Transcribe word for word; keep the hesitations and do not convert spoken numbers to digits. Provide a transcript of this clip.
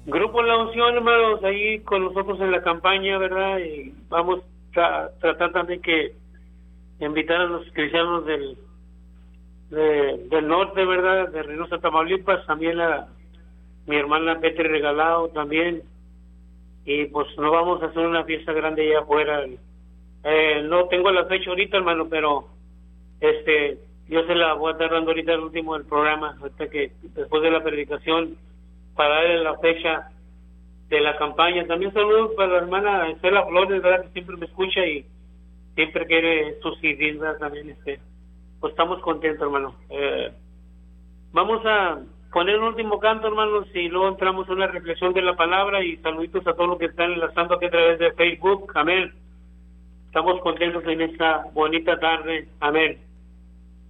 Grupo La Unción, hermanos, ahí con nosotros en la campaña, ¿verdad? Y vamos a tratar también que invitar a los cristianos del de, del norte, ¿verdad? De Reynosa, Tamaulipas, también a mi hermana Petri Regalado también. Y pues nos vamos a hacer una fiesta grande allá afuera. Eh, no tengo la fecha ahorita, hermano, pero este yo se la voy a estar dando ahorita al último del programa, hasta que después de la predicación, para darle la fecha de la campaña. También saludos para la hermana Estela Flores, ¿verdad? Que siempre me escucha y siempre quiere sus C Ds, ¿verdad? También, este, pues estamos contentos, hermano. Eh, vamos a poner un último canto, hermanos, y luego entramos en una reflexión de la palabra y saluditos a todos los que están enlazando aquí a través de Facebook. Amén. Estamos contentos en esta bonita tarde. Amén.